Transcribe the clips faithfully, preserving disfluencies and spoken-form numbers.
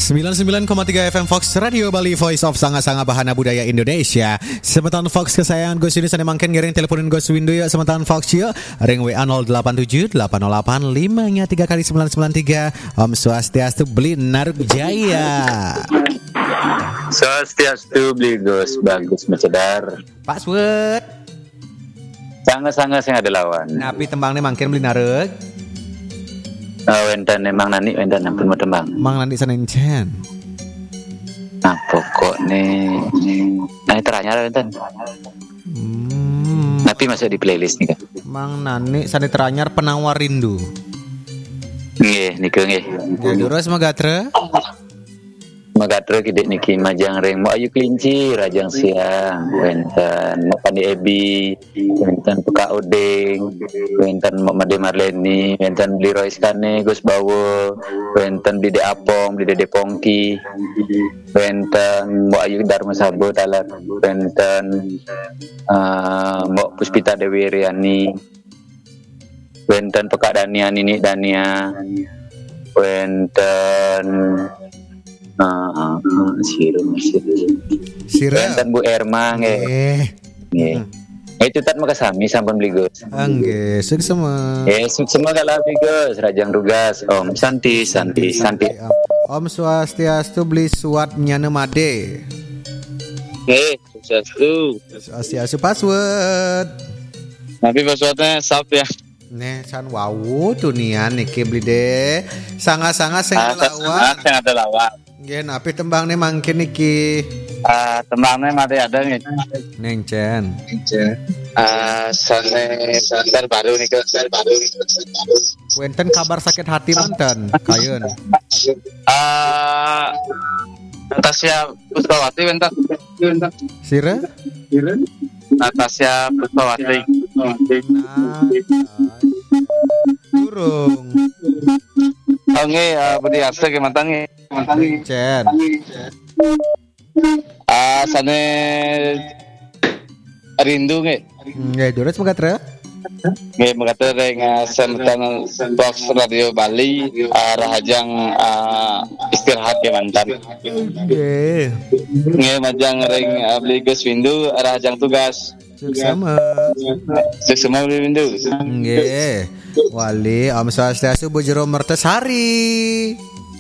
sembilan puluh sembilan koma tiga F M Fox Radio Bali, Voice of Sanga-Sanga Bahana Budaya Indonesia. Semetan Fox kesayangan Gus ini sana mangken ngiring teleponin Gus Windu ya semetan Fox ya. Ring W A nol delapan tujuh delapan nol delapan lima nya tiga kali sembilan sembilan tiga. Om Swastiastu beli Naruk Jaya. Swastiastu beli Gus bagus mencedar. Pak Swet. Sanga-sanga sing ada lawan. Napi tembangnya mangken beli Naruk. Uh, wentan emang nani wentan ampun mau tembang. Mang nanti sana encen. Nah pokok nih, nah teranyar wentan. Hmm. Tapi masuk di playlist nih kan. Mang nani sana teranyar penawar rindu. Nggih, niku nggih. Terus magatre. Magatre kidik niki majang ring mau ayu kelinci rajang siang wenten mau pandi ebi wenten peka odeng wenten mau made marleni wenten beli rois kane Gus Bawo wenten beli de apong beli de pongki wenten mau ayu Dharma Sabo talat wenten uh, mau Puspita Dewi Riani wenten peka Dania Nini Dania wenten Ah, uh, uh, siru siru. Siru. Wenten Bu Erma nggih. Nggih. Eh tutat maka sami sampun beli Gus. Nggih, suksema. Eh suksema kala beli Gus, Rajang Rugas. Om Santi Santi Santi. Om Swastiastu beli suat nyane made. Eh, Swastiastu. Swastiastu password. Tapi passwordnya sap ya. Nih, san wawu tuh nian niki beli deh. Sanga-sanga sing lawan. Sing ada lawan. Nggih, napi tembang nih mangkin niki. Ah, tembangnya mati ada nih. Nengcen. Ah, sane terbaru nih ke terbaru. Wenten kabar sakit hati mantan, kayeun. Ah, Natasha Puspawati bentar. Sira? Natasha Puspawati. Nah, durung. Oh nggih, Budi Arsa ke mantan nggih. Cen. Ah, sane rindu nggih. Nggih, durus magatre. Nggih, mengata ring semetan Box Radio Bali rahajang istirahat ke mantan. Nggih. Nggih, majang ring beli Gus Windu rahajang tugas. Suksema. Suksema beli Windu. Nggih. Wali Om Swastiastu Bujero Mertesari.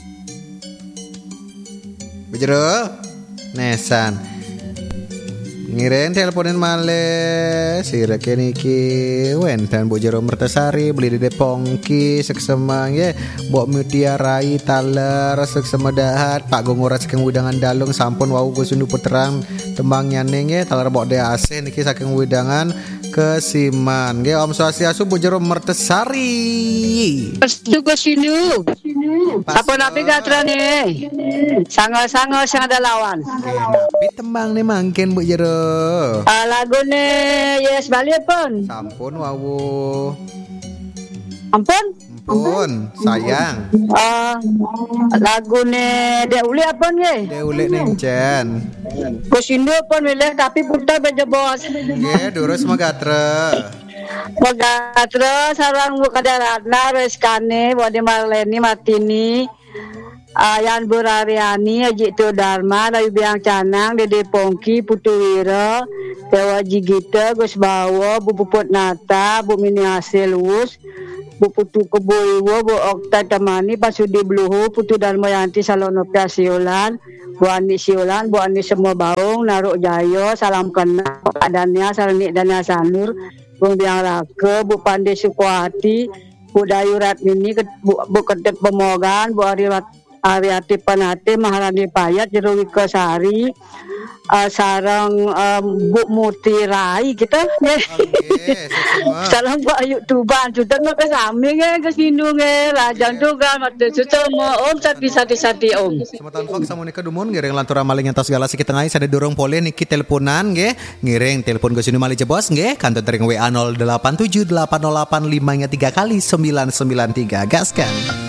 Bujero Nesan. Ngiren teleponin male sira keniki wenten Bujero Mertesari beli di Pongki seksemang ye bok mutiarai taler seksema dahat Pak Gongoras saking widangan dalung sampun wau Gusundu puterang tembang nyaneng ye taler bok de ase niki saking widangan Kesiman nggih Om Swastiastu Bujero Mertesari. Pastu Gusundu. Apa napi gatrane? Sanga-sanga sing ada lawan. Nggih napi tembang nih mangken Bujero. Uh, lagu ni Yes Bali pun. Sampun wawu. Ampun? Ampun, sayang. Uh, lagu ni Dek Uli apa ni? Dek Uli nengcen. Gusundu pun milih tapi putar beja bos. Nggih, durus magatre. Magatre sarang buka daratna reskane bodi Marleni Martini. Ayan Burariani, Haji Tu Dharma, Rayu Biang Canang, Dede Pongki, Putu Wira, Dewa Jigita, Gus Bawo, Bu Puput Nata, Bu Mini Hasil Wus, Bu Putu Kebuiwo, Bu Okta Tamani, Pasudi Bluhu, Putu Dharma Yanti Salonopia Siolan, Bu Ani Siolan, Bu Ani Semua Baung, Naruk Jayo, Salam Kenal, Adanya, Salanik Dania Sanur, Bu Biang Rake, Bu Pandai Sukuhati, Bu Dayu Ratmini, Bu, Bu Ketep Pemogan, Bu Ariwat Ariati Panate, Maharani Payat, Jero Wika Sari, uh, sarang um, Bu Muti Rai kita. Okay, sarang Bu Ayu Tuban, sudah nak kesami ke kesindung ke, Rajang Tugan, Mati Sutama, Om Sati Sati Sati Om. Semetan Fox sama Nika Dumun, ngiring lantura maling yang tas segala sikit tengah, sada dorong pole niki teleponan, nge, ngiring telepon ke sini mali jebos, nge, kantor tering W A nol delapan tujuh delapan nol delapan lima nya tiga kali sembilan sembilan tiga, gaskan.